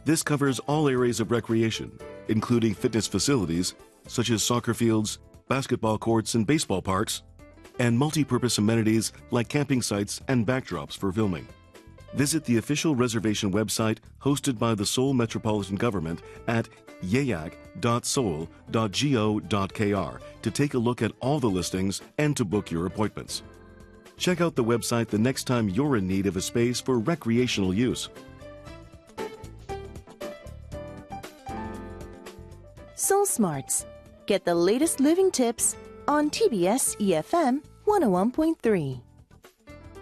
This covers all areas of recreation, including fitness facilities such as soccer fields, basketball courts, and baseball parks, and multi-purpose amenities like camping sites and backdrops for filming. Visit the official reservation website hosted by the Seoul Metropolitan Government at yeak.seoul.go.kr to take a look at all the listings and to book your appointments. Check out the website the next time you're in need of a space for recreational use. Seoul Smarts. Get the latest living tips on TBS EFM 101.3.